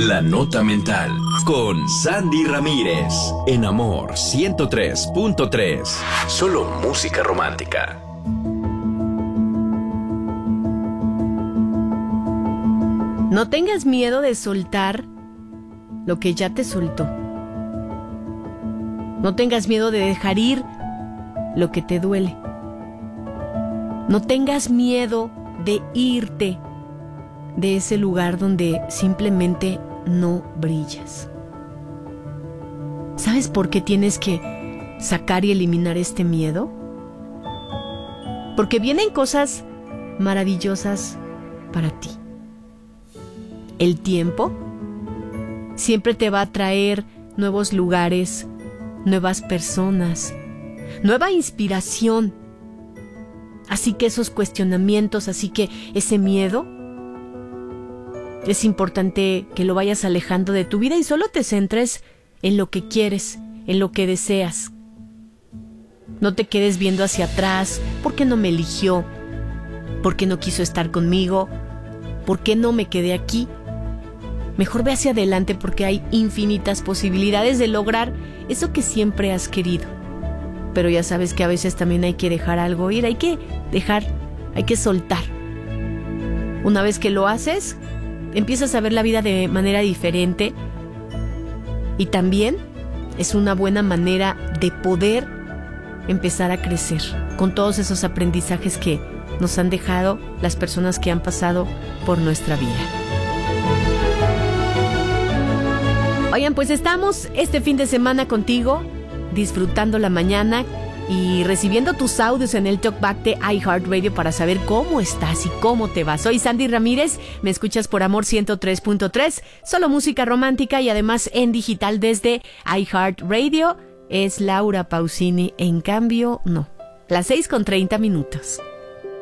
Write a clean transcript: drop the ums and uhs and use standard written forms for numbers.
La Nota Mental con Sandy Ramírez en Amor 103.3. Solo música romántica. No tengas miedo de soltar lo que ya te soltó. No tengas miedo de dejar ir lo que te duele. No tengas miedo de irte de ese lugar donde simplemente no brillas. ¿Sabes por qué tienes que sacar y eliminar este miedo? Porque vienen cosas maravillosas para ti. El tiempo siempre te va a traer nuevos lugares, nuevas personas, nueva inspiración. Así que esos cuestionamientos, así que ese miedo, es importante que lo vayas alejando de tu vida y solo te centres en lo que quieres, en lo que deseas. No te quedes viendo hacia atrás, ¿por qué no me eligió? ¿Por qué no quiso estar conmigo? ¿Por qué no me quedé aquí? Mejor ve hacia adelante porque hay infinitas posibilidades de lograr eso que siempre has querido. Pero ya sabes que a veces también hay que dejar algo ir, hay que dejar, hay que soltar. Una vez que lo haces, empiezas a ver la vida de manera diferente y también es una buena manera de poder empezar a crecer con todos esos aprendizajes que nos han dejado las personas que han pasado por nuestra vida. Oigan, pues estamos este fin de semana contigo, disfrutando la mañana y recibiendo tus audios en el Talkback de iHeartRadio para saber cómo estás y cómo te va. Soy Sandy Ramírez, me escuchas por Amor 103.3, solo música romántica y además en digital desde iHeartRadio. Es Laura Pausini, en cambio no. Las 6:30.